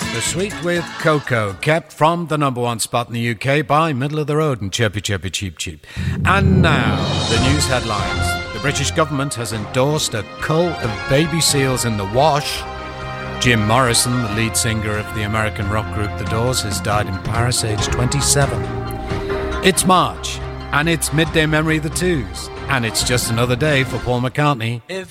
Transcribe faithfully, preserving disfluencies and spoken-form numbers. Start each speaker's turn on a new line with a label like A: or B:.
A: The Sweet with Coco, kept from the number one spot in the U K by Middle of the Road and Chirpy Chirpy Cheep Cheep. And now, the news headlines. The British government has endorsed a cull of baby seals in the wash. Jim Morrison, the lead singer of the American rock group The Doors, has died in Paris, aged twenty-seven. It's March, and it's Midday Memory of the Twos, and it's just another day for Paul McCartney. If